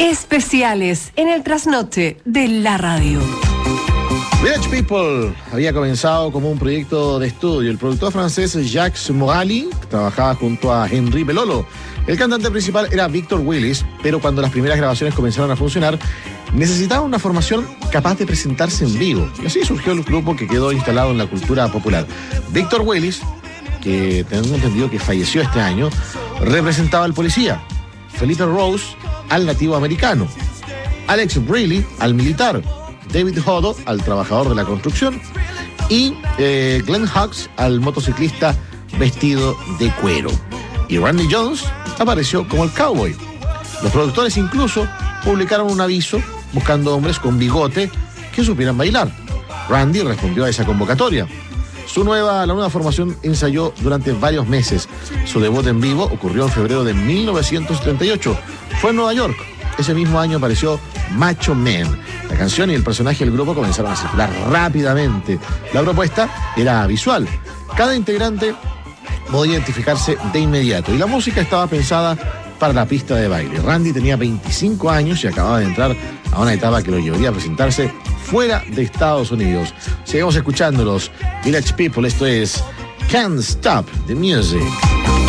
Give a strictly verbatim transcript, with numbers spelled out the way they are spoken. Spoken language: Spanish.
Especiales en el trasnoche de la radio. Village People había comenzado como un proyecto de estudio. El productor francés Jacques Morali trabajaba junto a Henry Belolo. El cantante principal era Victor Willis, pero cuando las primeras grabaciones comenzaron a funcionar, necesitaban una formación capaz de presentarse en vivo. Y así surgió el grupo que quedó instalado en la cultura popular. Victor Willis, que tengo entendido que falleció este año, representaba al policía. Felipe Rose al nativo americano. Alex Briley al militar. David Hodo al trabajador de la construcción y eh, Glenn Hughes al motociclista vestido de cuero. Y Randy Jones apareció como el cowboy. Los productores incluso publicaron un aviso buscando hombres con bigote que supieran bailar. Randy respondió a esa convocatoria. Su nueva, la nueva formación ensayó durante varios meses. Su debut en vivo ocurrió en febrero de mil novecientos setenta y ocho. Fue en Nueva York. Ese mismo año apareció Macho Man. La canción y el personaje del grupo comenzaron a circular rápidamente. La propuesta era visual. Cada integrante podía identificarse de inmediato y la música estaba pensada para la pista de baile. Randy tenía veinticinco años y acababa de entrar a una etapa que lo llevaría a presentarse fuera de Estados Unidos. Seguimos escuchándolos. Village People, esto es Can't Stop the Music.